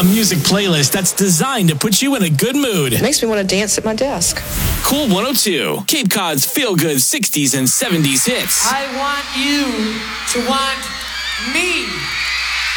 A music playlist that's designed to put you in a good mood. Makes me want to dance at my desk. Cool 102, Cape Cod's feel-good 60s and 70s hits. I want you to want me.